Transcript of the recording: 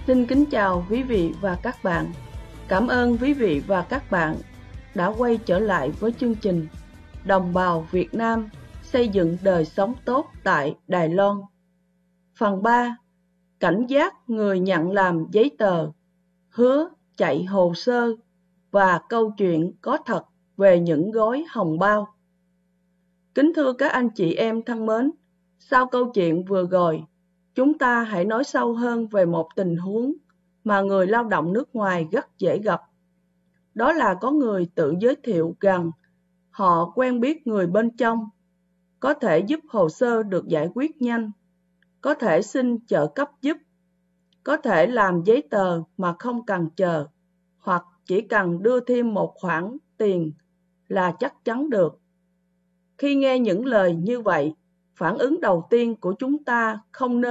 Xin kính chào quý vị và các bạn. Cảm ơn quý vị và các bạn đã quay trở lại với chương trình Đồng bào Việt Nam xây dựng đời sống tốt tại Đài Loan. Phần 3. Cảnh giác người nhận làm giấy tờ, hứa chạy hồ sơ và câu chuyện có thật về những gói hồng bao. Kính thưa các anh chị em thân mến, sau câu chuyện vừa rồi, chúng ta hãy nói sâu hơn về một tình huống mà người lao động nước ngoài rất dễ gặp. Đó là có người tự giới thiệu rằng họ quen biết người bên trong, có thể giúp hồ sơ được giải quyết nhanh, có thể xin trợ cấp giúp, có thể làm giấy tờ mà không cần chờ, hoặc chỉ cần đưa thêm một khoản tiền là chắc chắn được. Khi nghe những lời như vậy, phản ứng đầu tiên của chúng ta không nên